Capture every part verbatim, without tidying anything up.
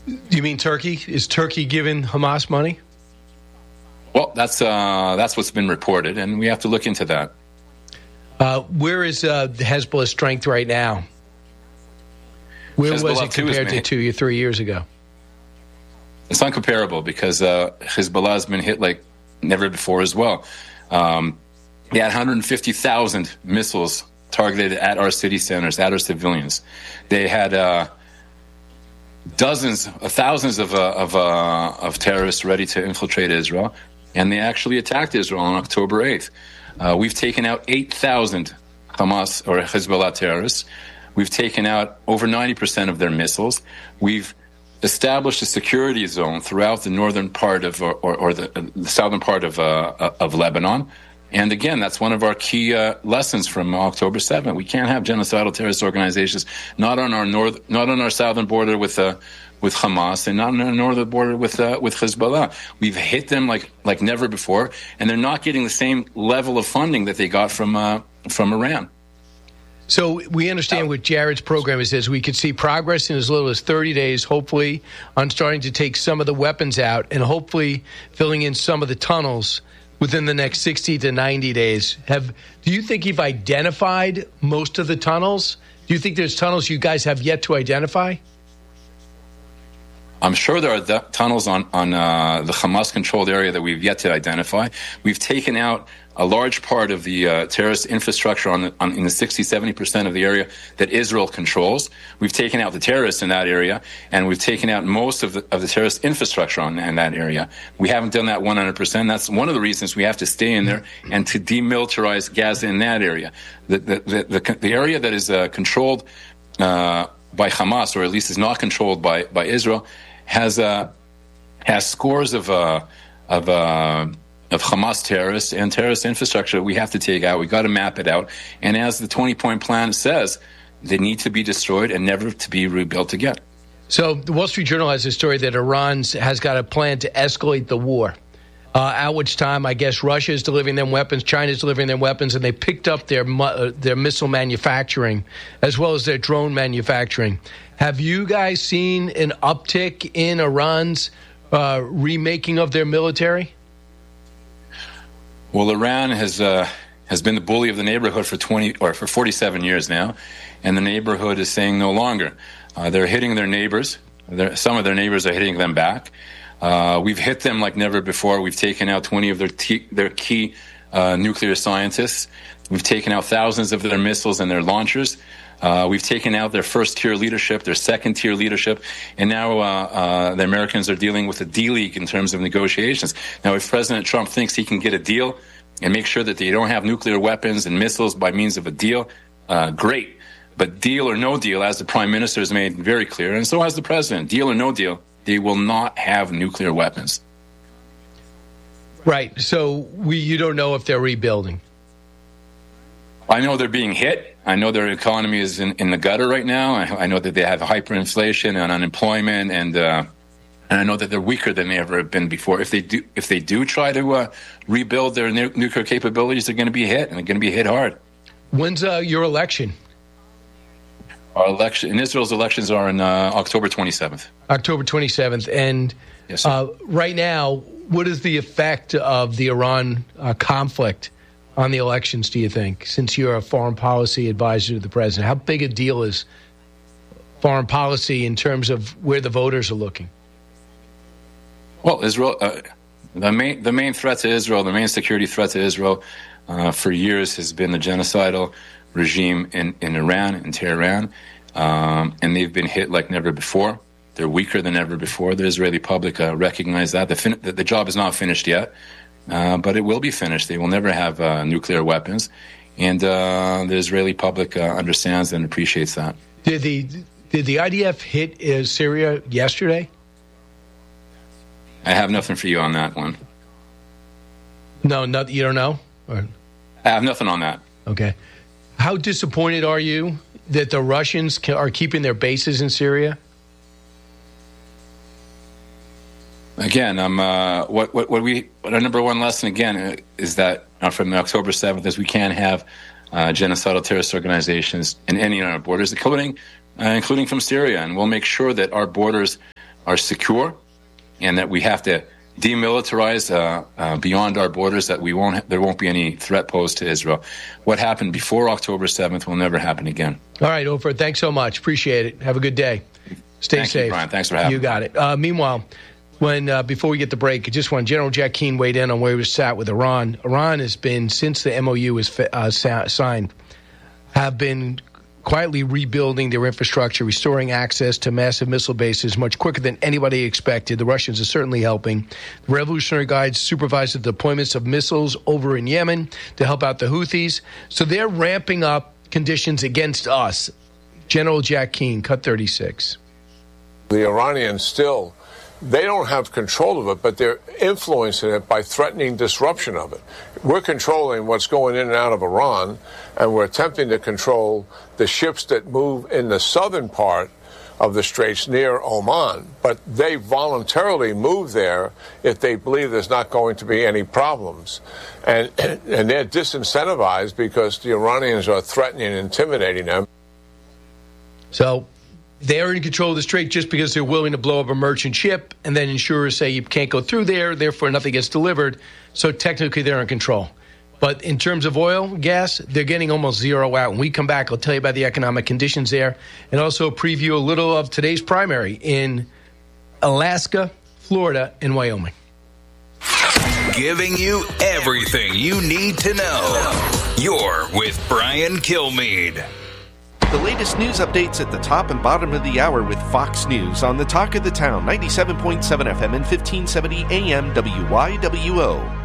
You mean Turkey? Is Turkey giving Hamas money? Well, that's uh, that's what's been reported, and we have to look into that. Uh, where is uh, the Hezbollah strength right now? Where Hezbollah was it compared to two or three years ago? It's uncomparable because uh, Hezbollah has been hit like never before as well. Um, they had one hundred fifty thousand missiles targeted at our city centers, at our civilians. They had uh, dozens, uh, thousands of uh, of, uh, of terrorists ready to infiltrate Israel, and they actually attacked Israel on October eighth. Uh, we've taken out eight thousand Hamas or Hezbollah terrorists. We've taken out over ninety percent of their missiles. We've established a security zone throughout the northern part of, or, or, or the, uh, the southern part of uh, of Lebanon. And again, that's one of our key uh, lessons from October seventh. We can't have genocidal terrorist organizations not on our north, not on our southern border with uh, with Hamas, and not on our northern border with uh, with Hezbollah. We've hit them like like never before, and they're not getting the same level of funding that they got from uh, from Iran. So we understand what Jared's program is, is we could see progress in as little as thirty days, hopefully, on starting to take some of the weapons out and hopefully filling in some of the tunnels within the next sixty to ninety days. Have do you think you've identified most of the tunnels? Do you think there's tunnels you guys have yet to identify? I'm sure there are the tunnels on, on uh, the Hamas-controlled area that we've yet to identify. We've taken out a large part of the uh, terrorist infrastructure on, the, on in the sixty, seventy percent of the area that Israel controls. We've taken out the terrorists in that area, and we've taken out most of the, of the terrorist infrastructure on, in that area. We haven't done that one hundred percent. That's one of the reasons we have to stay in there and to demilitarize Gaza in that area. The, the, the, the, the area that is uh, controlled uh, by Hamas, or at least is not controlled by, by Israel, has uh, has scores of uh, of uh, of Hamas terrorists and terrorist infrastructure that we have to take out. We got to map it out, and as the twenty-point plan says, they need to be destroyed and never to be rebuilt again. So, the Wall Street Journal has a story that Iran has got a plan to escalate the war. Uh, at which time, I guess Russia is delivering them weapons, China is delivering them weapons, and they picked up their uh, their missile manufacturing as well as their drone manufacturing. Have you guys seen an uptick in Iran's uh, remaking of their military? Well, Iran has uh, has been the bully of the neighborhood for twenty or for forty-seven years now, and the neighborhood is saying no longer. Uh, they're hitting their neighbors. They're, some of their neighbors are hitting them back. Uh, we've hit them like never before. We've taken out twenty of their t- their key uh, nuclear scientists. We've taken out thousands of their missiles and their launchers. Uh, we've taken out their first-tier leadership, their second-tier leadership, and now uh, uh, the Americans are dealing with a D-League in terms of negotiations. Now, if President Trump thinks he can get a deal and make sure that they don't have nuclear weapons and missiles by means of a deal, uh, great. But deal or no deal, as the Prime Minister has made very clear, and so has the President, deal or no deal, they will not have nuclear weapons. Right. So we, you don't know if they're rebuilding. I know they're being hit. I know their economy is in, in the gutter right now. I, I know that they have hyperinflation and unemployment, and uh, and I know that they're weaker than they ever have been before. If they do, if they do try to uh, rebuild their nu- nuclear capabilities, they're going to be hit, and they're going to be hit hard. When's uh, your election? Our election in Israel's elections are on uh, October twenty-seventh. October twenty-seventh, and yes, uh, right now, what is the effect of the Iran uh, conflict on the elections, do you think, since you're a foreign policy advisor to the president? How big a deal is foreign policy in terms of where the voters are looking? Well, Israel, uh, the main the main threat to Israel, the main security threat to Israel uh, for years has been the genocidal regime in, in Iran, in Tehran, um, and they've been hit like never before. They're weaker than ever before. The Israeli public uh, recognize that. The, fin- the, the job is not finished yet. Uh, but it will be finished. They will never have uh, nuclear weapons, and uh, the Israeli public uh, understands and appreciates that. Did the did the I D F hit uh, Syria yesterday? I have nothing for you on that one. No, not you don't know. Or? I have nothing on that. Okay. How disappointed are you that the Russians are keeping their bases in Syria? Again, um, uh, what, what, what we, what our number one lesson again uh, is that uh, from October seventh is we can't have uh, genocidal terrorist organizations in any of our borders, including, uh, including from Syria, and we'll make sure that our borders are secure, and that we have to demilitarize uh, uh, beyond our borders, that we won't there won't be any threat posed to Israel. What happened before October seventh will never happen again. All right, Ofer, thanks so much. Appreciate it. Have a good day. Stay Thank safe. You, Brian. Thanks for having me. You got it. Uh, meanwhile, when uh, before we get the break, I just want General Jack Keane weighed in on where he was sat with Iran. Iran has been, since the M O U was uh, signed, have been quietly rebuilding their infrastructure, restoring access to massive missile bases much quicker than anybody expected. The Russians are certainly helping. The Revolutionary Guards supervise the deployments of missiles over in Yemen to help out the Houthis. So they're ramping up conditions against us. General Jack Keane, cut thirty-six. The Iranians still, they don't have control of it, but they're influencing it by threatening disruption of it. We're controlling what's going in and out of Iran, and we're attempting to control the ships that move in the southern part of the straits near Oman. But they voluntarily move there if they believe there's not going to be any problems. And, and they're disincentivized because the Iranians are threatening and intimidating them. So they're in control of the strait just because they're willing to blow up a merchant ship, and then insurers say you can't go through there, therefore nothing gets delivered. So technically they're in control. But in terms of oil, gas, they're getting almost zero out. When we come back, I'll tell you about the economic conditions there, and also preview a little of today's primary in Alaska, Florida, and Wyoming. Giving you everything you need to know. You're with Brian Kilmeade. The latest news updates at the top and bottom of the hour with Fox News on the Talk of the Town, ninety-seven point seven F M and fifteen seventy A M W Y W O.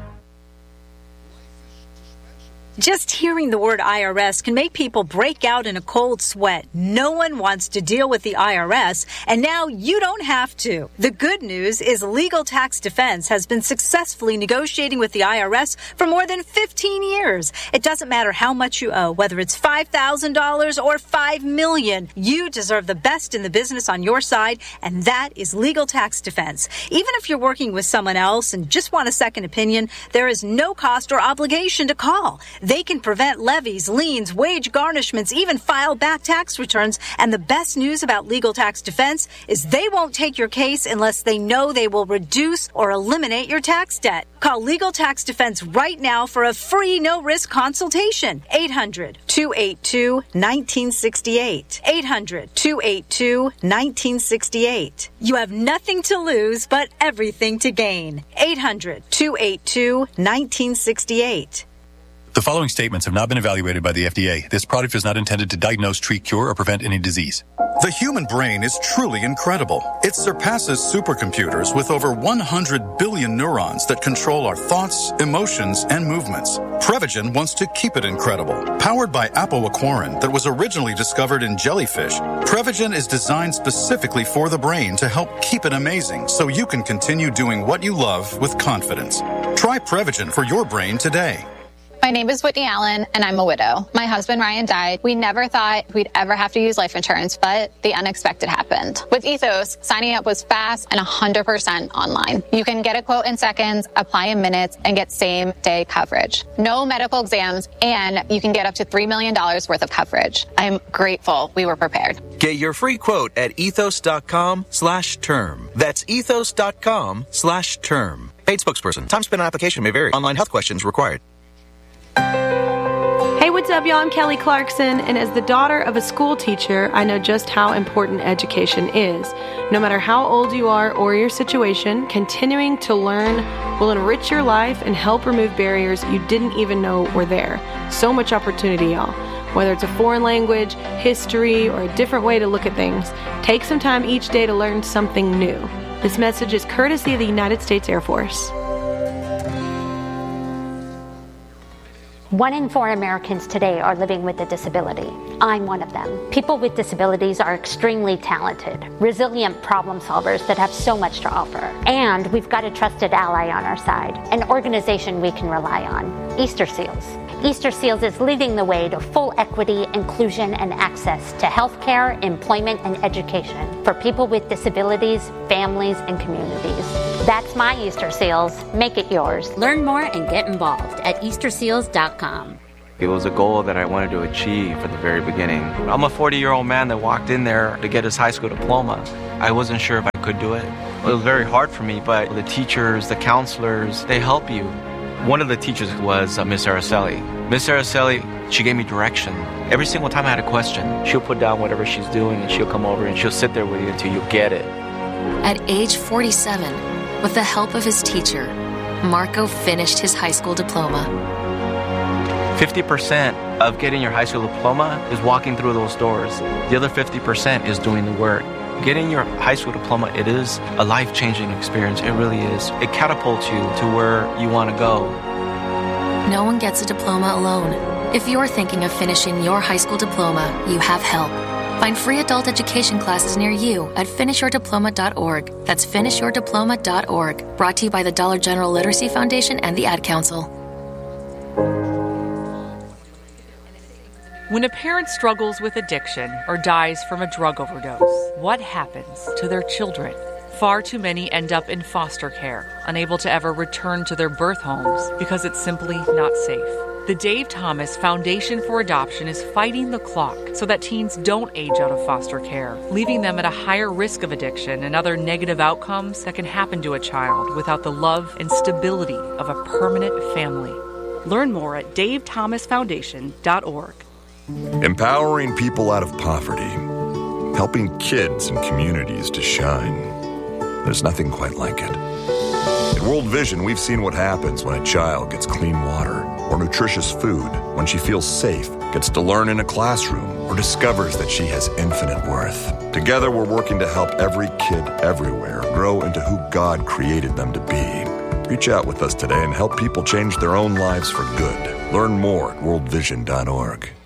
Just hearing the word I R S can make people break out in a cold sweat. No one wants to deal with the I R S, and now you don't have to. The good news is Legal Tax Defense has been successfully negotiating with the I R S for more than fifteen years. It doesn't matter how much you owe, whether it's five thousand dollars or five million dollars. You deserve the best in the business on your side, and that is Legal Tax Defense. Even if you're working with someone else and just want a second opinion, there is no cost or obligation to call. They can prevent levies, liens, wage garnishments, even file back tax returns. And the best news about Legal Tax Defense is they won't take your case unless they know they will reduce or eliminate your tax debt. Call Legal Tax Defense right now for a free no-risk consultation. eight hundred, two eight two, one nine six eight. eight hundred, two eight two, one nine six eight. You have nothing to lose but everything to gain. eight hundred, two eight two, one nine six eight. The following statements have not been evaluated by the F D A. This product is not intended to diagnose, treat, cure, or prevent any disease. The human brain is truly incredible. It surpasses supercomputers with over one hundred billion neurons that control our thoughts, emotions, and movements. Prevagen wants to keep it incredible. Powered by apoaquarin that was originally discovered in jellyfish, Prevagen is designed specifically for the brain to help keep it amazing so you can continue doing what you love with confidence. Try Prevagen for your brain today. My name is Whitney Allen, and I'm a widow. My husband, Ryan, died. We never thought we'd ever have to use life insurance, but the unexpected happened. With Ethos, signing up was fast and one hundred percent online. You can get a quote in seconds, apply in minutes, and get same-day coverage. No medical exams, and you can get up to three million dollars worth of coverage. I'm grateful we were prepared. Get your free quote at ethos.com slash term. That's ethos.com slash term. Paid spokesperson. Time spent on application may vary. Online health questions required. Hey, what's up, y'all? I'm Kelly Clarkson, and as the daughter of a school teacher, I know just how important education is. No matter how old you are or your situation, continuing to learn will enrich your life and help remove barriers you didn't even know were there. So much opportunity, y'all. Whether it's a foreign language, history, or a different way to look at things, take some time each day to learn something new. This message is courtesy of the United States Air Force. One in four Americans today are living with a disability. I'm one of them. People with disabilities are extremely talented, resilient problem solvers that have so much to offer. And we've got a trusted ally on our side, an organization we can rely on, Easter Seals. Easter Seals is leading the way to full equity, inclusion, and access to healthcare, employment, and education for people with disabilities, families, and communities. That's my Easter Seals. Make it yours. Learn more and get involved at easter seals dot com. It was a goal that I wanted to achieve from the very beginning. I'm a forty-year-old man that walked in there to get his high school diploma. I wasn't sure if I could do it. It was very hard for me, but the teachers, the counselors, they help you. One of the teachers was uh, Miss Araceli. Miss Araceli, she gave me direction. Every single time I had a question, she'll put down whatever she's doing and she'll come over and she'll sit there with you until you get it. At age forty-seven, with the help of his teacher, Marco finished his high school diploma. fifty percent of getting your high school diploma is walking through those doors. The other fifty percent is doing the work. Getting your high school diploma, it is a life-changing experience. It really is. It catapults you to where you want to go. No one gets a diploma alone. If you're thinking of finishing your high school diploma, you have help. Find free adult education classes near you at finish your diploma dot org. That's finish your diploma dot org. Brought to you by the Dollar General Literacy Foundation and the Ad Council. When a parent struggles with addiction or dies from a drug overdose, what happens to their children? Far too many end up in foster care, unable to ever return to their birth homes because it's simply not safe. The Dave Thomas Foundation for Adoption is fighting the clock so that teens don't age out of foster care, leaving them at a higher risk of addiction and other negative outcomes that can happen to a child without the love and stability of a permanent family. Learn more at dave thomas foundation dot org. Empowering people out of poverty, helping kids and communities to shine. There's nothing quite like it. At World Vision, we've seen what happens when a child gets clean water or nutritious food, when she feels safe, gets to learn in a classroom, or discovers that she has infinite worth. Together, we're working to help every kid everywhere grow into who God created them to be. Reach out with us today and help people change their own lives for good. Learn more at world vision dot org.